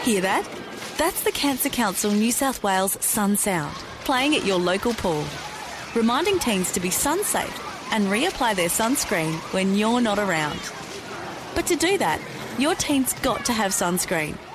Hear that? That's the Cancer Council New South Wales Sun Sound, playing at your local pool, reminding teens to be sun safe and reapply their sunscreen when you're not around. But to do that, your teen's got to have sunscreen.